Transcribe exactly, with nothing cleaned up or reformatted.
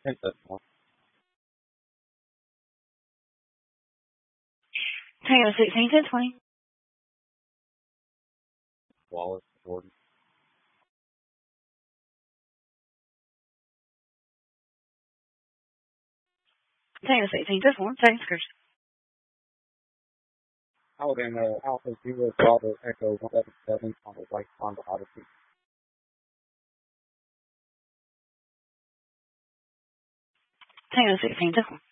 Take this one. Tango sixteen ten twenty. Wallace Gordon. Tango sixteen ten one. Thanks, Chris. Alabama Alpha Zero Bravo Echo one seven seven on the right Honda Odyssey. Tango sixteen ten one.